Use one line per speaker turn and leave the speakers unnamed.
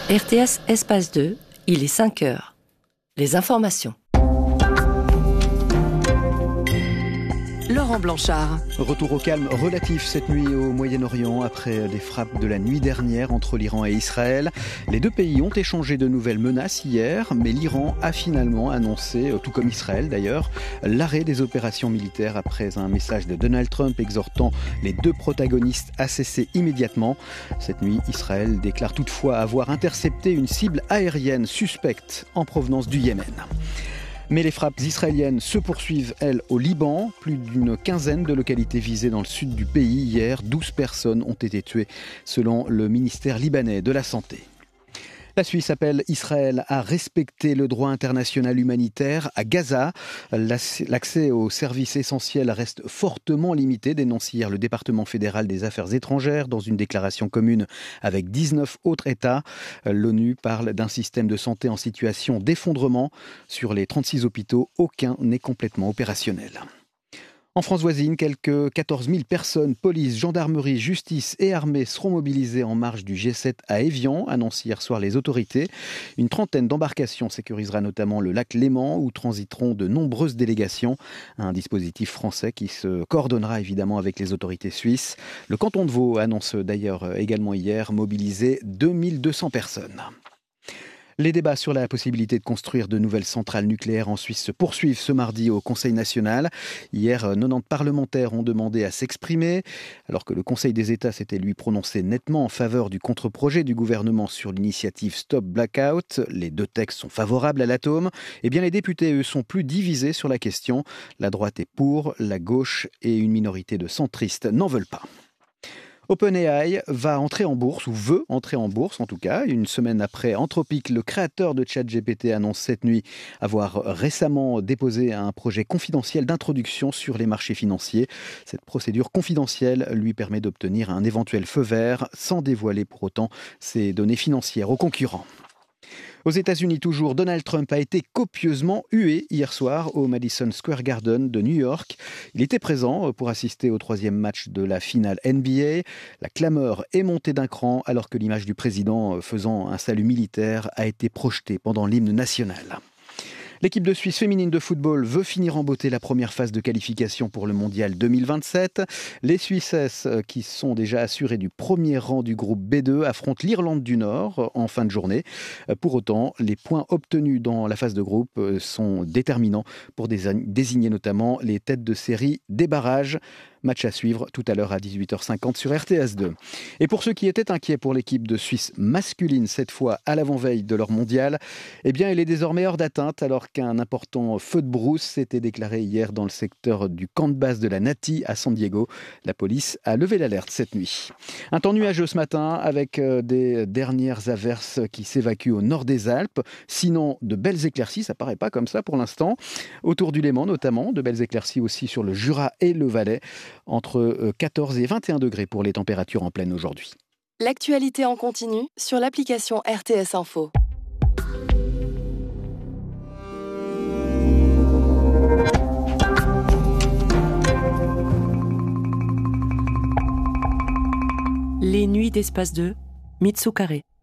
RTS Espace 2, il est 5 heures. Les informations. Laurent Blanchard.
Retour au calme relatif cette nuit au Moyen-Orient après les frappes de la nuit dernière entre l'Iran et Israël. Les deux pays ont échangé de nouvelles menaces hier, mais l'Iran a finalement annoncé, tout comme Israël d'ailleurs, l'arrêt des opérations militaires après un message de Donald Trump exhortant les deux protagonistes à cesser immédiatement. Cette nuit, Israël déclare toutefois avoir intercepté une cible aérienne suspecte en provenance du Yémen. Mais les frappes israéliennes se poursuivent, elles, au Liban. Plus d'une quinzaine de localités visées dans le sud du pays. Hier, 12 personnes ont été tuées, selon le ministère libanais de la Santé. La Suisse appelle Israël à respecter le droit international humanitaire à Gaza. L'accès aux services essentiels reste fortement limité, dénonce hier le département fédéral des affaires étrangères dans une déclaration commune avec 19 autres États. L'ONU parle d'un système de santé en situation d'effondrement. Sur les 36 hôpitaux, aucun n'est complètement opérationnel. En France voisine, quelques 14 000 personnes, police, gendarmerie, justice et armée seront mobilisées en marge du G7 à Évian, annoncent hier soir les autorités. Une trentaine d'embarcations sécurisera notamment le lac Léman où transiteront de nombreuses délégations. Un dispositif français qui se coordonnera évidemment avec les autorités suisses. Le canton de Vaud annonce d'ailleurs également hier mobiliser 2200 personnes. Les débats sur la possibilité de construire de nouvelles centrales nucléaires en Suisse se poursuivent ce mardi au Conseil national. Hier, 90 parlementaires ont demandé à s'exprimer, alors que le Conseil des États s'était lui prononcé nettement en faveur du contre-projet du gouvernement sur l'initiative Stop Blackout. Les deux textes sont favorables à l'atome. Eh bien, les députés, eux, sont plus divisés sur la question. La droite est pour, la gauche et une minorité de centristes n'en veulent pas. OpenAI va entrer en bourse, ou veut entrer en bourse en tout cas. Une semaine après Anthropic, le créateur de ChatGPT annonce cette nuit avoir récemment déposé un projet confidentiel d'introduction sur les marchés financiers. Cette procédure confidentielle lui permet d'obtenir un éventuel feu vert sans dévoiler pour autant ses données financières aux concurrents. Aux États-Unis toujours, Donald Trump a été copieusement hué hier soir au Madison Square Garden de New York. Il était présent pour assister au troisième match de la finale NBA. La clameur est montée d'un cran alors que l'image du président faisant un salut militaire a été projetée pendant l'hymne national. L'équipe de Suisse féminine de football veut finir en beauté la première phase de qualification pour le mondial 2027. Les Suissesses, qui sont déjà assurées du premier rang du groupe B2, affrontent l'Irlande du Nord en fin de journée. Pour autant, les points obtenus dans la phase de groupe sont déterminants pour désigner notamment les têtes de série des barrages. Match à suivre tout à l'heure à 18h50 sur RTS2. Et pour ceux qui étaient inquiets pour l'équipe de Suisse masculine, cette fois à l'avant-veille de leur mondial, eh bien, elle est désormais hors d'atteinte alors qu'un important feu de brousse s'était déclaré hier dans le secteur du camp de base de la Nati à San Diego. La police a levé l'alerte cette nuit. Un temps nuageux ce matin avec des dernières averses qui s'évacuent au nord des Alpes. Sinon, de belles éclaircies, ça paraît pas comme ça pour l'instant. Autour du Léman notamment, de belles éclaircies aussi sur le Jura et le Valais. Entre 14 et 21 degrés pour les températures en pleine aujourd'hui.
L'actualité en continu sur l'application RTS Info. Les nuits d'Espace 2, Mitsu Carré.